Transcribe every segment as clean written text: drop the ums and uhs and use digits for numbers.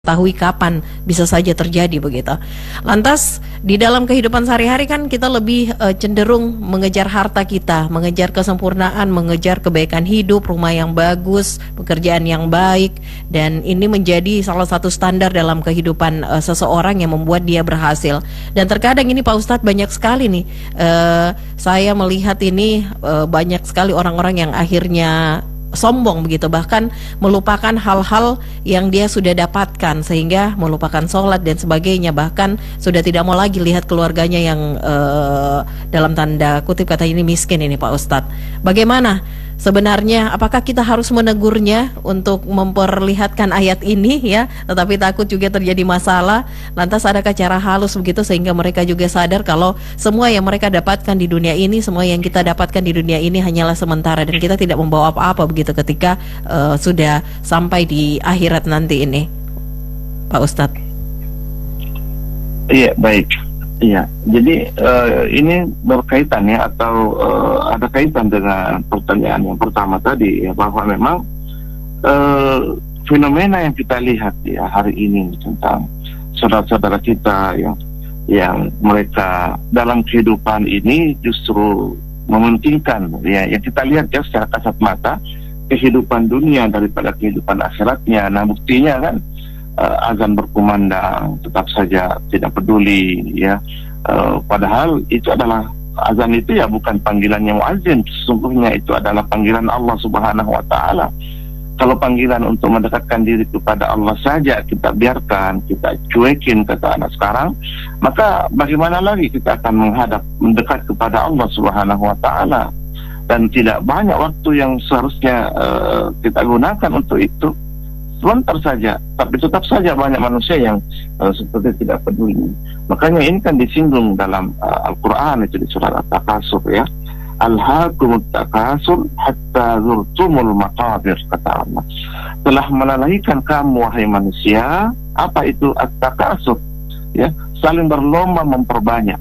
tahu kapan bisa saja terjadi begitu. Lantas di dalam kehidupan sehari-hari kan kita lebih cenderung mengejar harta kita, mengejar kesempurnaan, mengejar kebaikan hidup, rumah yang bagus, pekerjaan yang baik, dan ini menjadi salah satu standar dalam kehidupan seseorang yang membuat dia berhasil. Dan terkadang ini Pak Ustadz banyak sekali nih saya melihat ini banyak sekali orang-orang yang akhirnya sombong begitu, bahkan melupakan hal-hal yang dia sudah dapatkan sehingga melupakan sholat dan sebagainya, bahkan sudah tidak mau lagi lihat keluarganya yang dalam tanda kutip kata ini miskin ini Pak Ustadz. Bagaimana sebenarnya, apakah kita harus menegurnya untuk memperlihatkan ayat ini ya, tetapi takut juga terjadi masalah? Lantas adakah cara halus begitu sehingga mereka juga sadar kalau semua yang mereka dapatkan di dunia ini, semua yang kita dapatkan di dunia ini hanyalah sementara dan kita tidak membawa apa-apa begitu ketika sudah sampai di akhirat nanti ini, Pak Ustadz? Iya, baik. Iya, jadi ini berkaitan ya, atau ada kaitan dengan pertanyaan yang pertama tadi ya, bahwa memang fenomena yang kita lihat ya hari ini tentang saudara-saudara kita yang mereka dalam kehidupan ini justru mementingkan ya, yang kita lihat ya secara kasat mata kehidupan dunia daripada kehidupan akhiratnya. Nah, buktinya kan azan berkumandang tetap saja tidak peduli ya, padahal itu adalah azan itu ya bukan panggilannya muazzin, sesungguhnya itu adalah panggilan Allah Subhanahu wa taala. Kalau panggilan untuk mendekatkan diri kepada Allah saja kita biarkan, kita cuekin kata anak sekarang, maka bagaimana lagi kita akan mendekat kepada Allah Subhanahu wa taala? Dan tidak banyak waktu yang seharusnya kita gunakan untuk itu. Sebentar saja, tapi tetap saja banyak manusia yang seperti tidak peduli. Makanya ini kan disinggung dalam Al-Quran, itu di surat At-Takasur ya. Alhaakumut takasur hatta zurtumul maqabir, kata Allah. Telah melalaikan kamu wahai manusia, apa itu At-Takasur? Ya, saling berlomba memperbanyak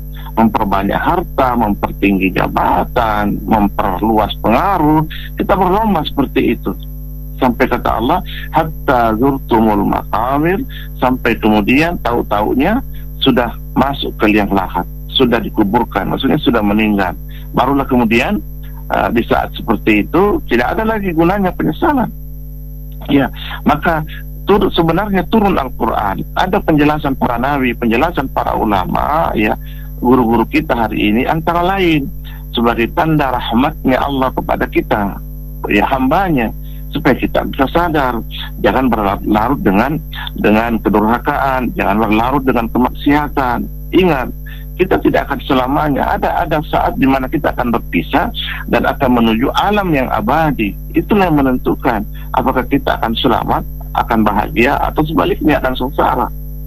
harta, mempertinggi jabatan, memperluas pengaruh. Kita berlomba seperti itu. Sampai kata Allah, hatta zurtumul maqabir, sampai kemudian tahu-taunya sudah masuk ke liang lahat, sudah dikuburkan, maksudnya sudah meninggal. Barulah kemudian di saat seperti itu tidak ada lagi gunanya penyesalan. Ya, maka sebenarnya turun Al-Quran, ada penjelasan para nabi, penjelasan para ulama ya, guru-guru kita hari ini, antara lain sebagai tanda rahmatnya Allah kepada kita ya hambanya, supaya kita bisa sadar, jangan berlarut dengan kedurhakaan, jangan berlarut dengan kemaksiatan. Ingat, kita tidak akan selamanya, ada saat di mana kita akan berpisah dan akan menuju alam yang abadi. Itulah yang menentukan apakah kita akan selamat, akan bahagia, atau sebaliknya akan sengsara.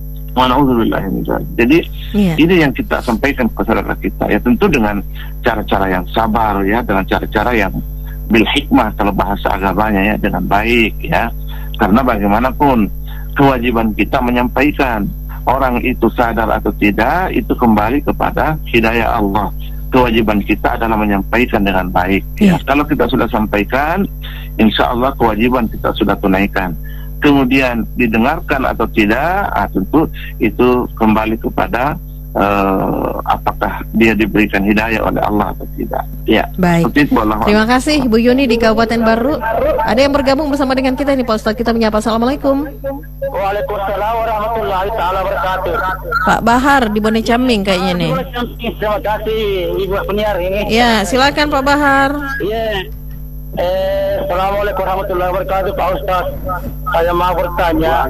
Jadi ini yang kita sampaikan kepada saudara kita ya, tentu dengan cara-cara yang sabar ya, dengan cara-cara yang bil hikmah kalau bahasa agamanya ya, dengan baik ya, karena bagaimanapun kewajiban kita menyampaikan, orang itu sadar atau tidak itu kembali kepada hidayah Allah. Kewajiban kita adalah menyampaikan dengan baik ya. Kalau kita sudah sampaikan, insya Allah kewajiban kita sudah tunaikan. Kemudian didengarkan atau tidak, tentu itu kembali kepada apakah dia diberikan hidayah oleh Allah atau tidak. Ya. Baik. Terima kasih Bu Yuni di Kabupaten Baru. Ada yang bergabung bersama dengan kita ini Pak Ustadz, kita menyapa. Assalamualaikum. Waalaikumsalam warahmatullahi taala wabarakatuh. Pak Bahar di Bone Caming kayaknya nih. Terima kasih Ibu penyiar ini. Ya, silakan Pak Bahar. Iya. Assalamualaikum warahmatullahi wabarakatuh Pak Ustadz. Saya mau bertanya.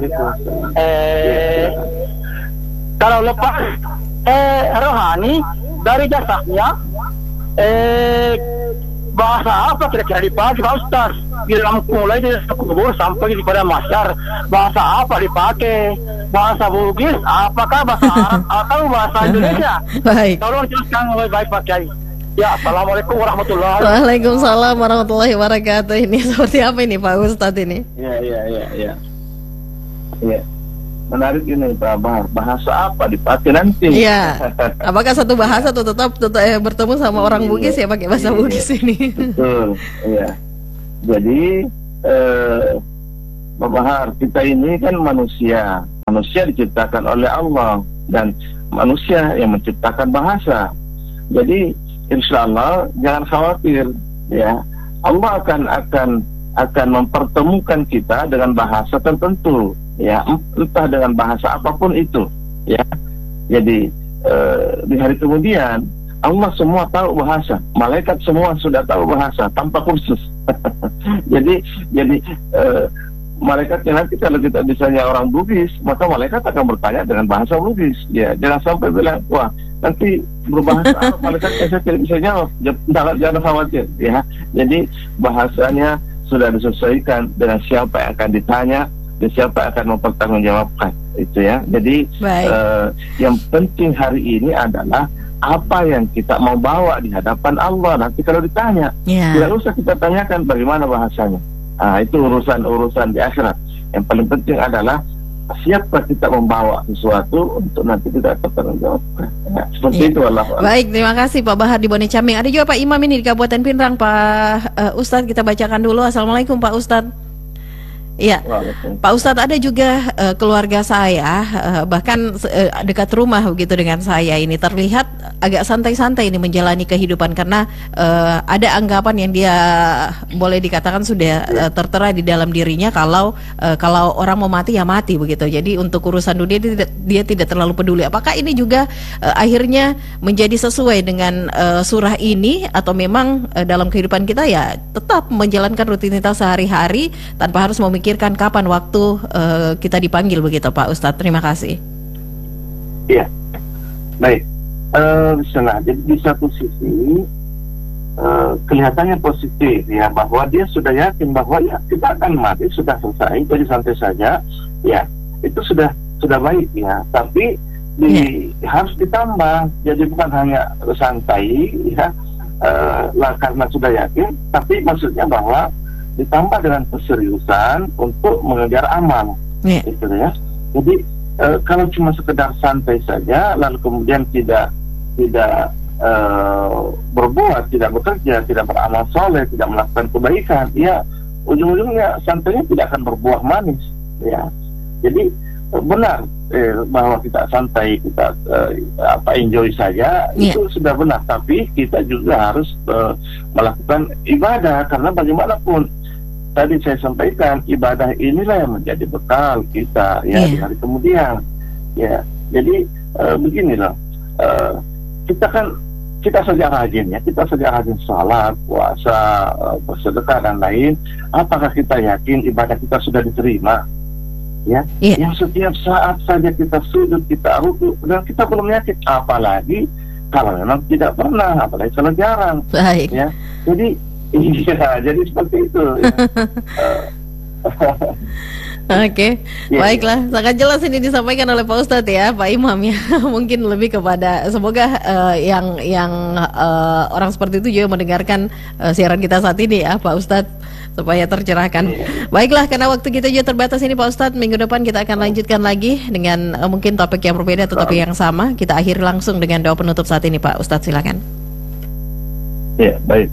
Kalau lepas rohani dari jasadnya, bahasa apa kira-kira dipakai Pak Ustaz? Mulai dari kubur sampai kepada masyar, bahasa apa dipakai? Bahasa Bugis, apakah bahasa Arab atau bahasa Indonesia? Baik. Tolong jelaskan baik-baik Pak Kiai. Ya, assalamualaikum warahmatullahi wabarakatuh. Waalaikumsalam warahmatullahi wabarakatuh. Ini seperti apa ini Pak Ustadz ini? Iya. Menarik ini Pak Bahar, bahasa apa dipakai nanti? Iya. Apakah satu bahasa atau tetap bertemu sama orang Bugis ya pakai bahasa Bugis ini? Betul. Iya. Jadi Pak Bahar, kita ini kan manusia manusia diciptakan oleh Allah dan manusia yang menciptakan bahasa. Jadi insya Allah jangan khawatir, ya. Allah akan mempertemukan kita dengan bahasa tertentu, ya, entah dengan bahasa apapun itu, ya. Jadi di hari kemudian Allah semua tahu bahasa, malaikat semua sudah tahu bahasa tanpa kursus. jadi malaikatnya nanti kalau kita misalnya orang Bugis, maka malaikat akan bertanya dengan bahasa Bugis. Ya, jangan sampai bilang, wah nanti berbahasa Arab, malaikatnya saya tidak bisa jawab. Jangan khawatir, ya. Jadi bahasanya sudah disesuaikan dengan siapa yang akan ditanya dan siapa yang akan mempertanggungjawabkan, itu ya. Jadi yang penting hari ini adalah apa yang kita mau bawa di hadapan Allah nanti kalau ditanya. Tidak usah kita tanyakan bagaimana bahasanya. Itu urusan di akhirat. Yang paling penting adalah siapa kita membawa sesuatu untuk nanti kita tertanggungjawabkan. Seperti itu Allah. Baik, terima kasih Pak Bahar di Bone Caming. Ada juga Pak Imam ini di Kabupaten Pinrang, Pak Ustadz, kita bacakan dulu. Assalamualaikum Pak Ustadz. Iya, Pak Ustadz, ada juga keluarga saya, bahkan dekat rumah begitu dengan saya ini terlihat agak santai-santai ini menjalani kehidupan karena ada anggapan yang dia boleh dikatakan sudah tertera di dalam dirinya kalau orang mau mati ya mati begitu. Jadi untuk urusan dunia dia tidak terlalu peduli. Apakah ini juga akhirnya menjadi sesuai dengan surah ini atau memang dalam kehidupan kita ya tetap menjalankan rutinitas sehari-hari tanpa harus memikirkan kapan waktu kita dipanggil begitu Pak Ustadz? Terima kasih. Iya, baik. Jadi di satu sisi kelihatannya positif ya, bahwa dia sudah yakin bahwa ya kita akan mati, sudah selesai, jadi santai saja, ya itu sudah baik ya. Tapi harus ditambah, jadi bukan hanya santai ya, karena sudah yakin, tapi maksudnya bahwa ditambah dengan keseriusan untuk mengejar amal, gitu ya. Jadi kalau cuma sekedar santai saja, lalu kemudian tidak berbuat, tidak bekerja, tidak beramal soleh, tidak melakukan kebaikan, ya ujung-ujungnya santainya tidak akan berbuah manis, ya. Jadi benar bahwa kita santai, kita enjoy saja, itu sudah benar. Tapi kita juga harus melakukan ibadah, karena bagaimanapun tadi saya sampaikan, ibadah inilah yang menjadi bekal kita ya di hari kemudian. Ya, jadi begini loh, kita saja rajin ya, kita saja rajin salat, puasa, bersedekah dan lain. Apakah kita yakin ibadah kita sudah diterima? Ya, yang setiap saat saja kita sujud, kita ruku, dan kita belum yakin, apalagi kalau memang tidak pernah, apalagi kalau jarang. Baik. Ya, jadi jadi seperti itu. Ya. Oke, baiklah, sangat jelas ini disampaikan oleh Pak Ustadz ya, Pak Imam ya. Mungkin lebih kepada semoga yang orang seperti itu juga mendengarkan siaran kita saat ini ya, Pak Ustadz, supaya tercerahkan. Baiklah, karena waktu kita juga terbatas ini Pak Ustadz, minggu depan kita akan lanjutkan lagi dengan mungkin topik yang berbeda atau topik yang sama. Kita akhiri langsung dengan doa penutup saat ini Pak Ustadz, silakan. Ya, baik.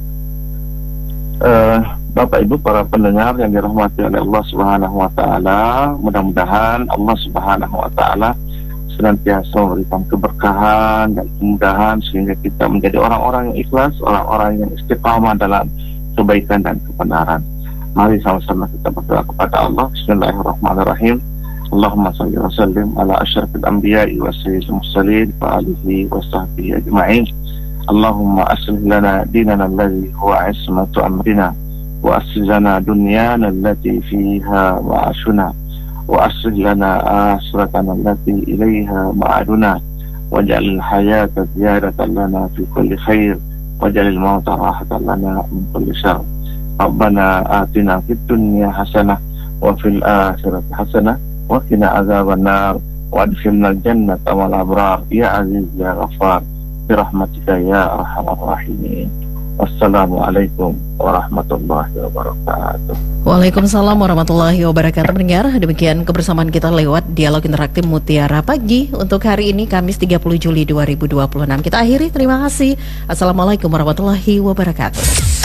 Bapak Ibu para pendengar yang dirahmati oleh Allah Subhanahu wa taala, mudah-mudahan Allah Subhanahu wa taala senantiasa memberikan keberkahan dan kemudahan sehingga kita menjadi orang-orang yang ikhlas, orang-orang yang istiqamah dalam kebaikan dan kebenaran. Mari sama-sama kita berdoa kepada Allah. Bismillahirrahmanirrahim. Allahumma shalli wa sallim ala asyrafil anbiya'i wa sayyidil mursalin wa alihi wa sahbihi ajma'in. Allahumma aslih lana dinana alladhi huwa ismatu amrina wa aslih lana dunyana allati fiha ma'ashuna wa aslih lana akhiratana allati ilayha ma'aduna waj'al al-hayata ziyadatan lana fi kulli khair waj'al al-mauta rahatan lana min kulli syarr. Rabbana atina fid dunya hasanah wa fil akhirati hasanah wa qina adzaban nar wa adkhilna al-jannata wal abrar ya aziz ya ghaffar birahmatika ya arhamar rahimin. Wassalamualaikum warahmatullahi wabarakatuh. Waalaikumsalam warahmatullahi wabarakatuh. Pendengar, demikian kebersamaan kita lewat dialog interaktif Mutiara Pagi untuk hari ini Kamis 30 Juli 2026. Kita akhiri, terima kasih. Assalamualaikum warahmatullahi wabarakatuh.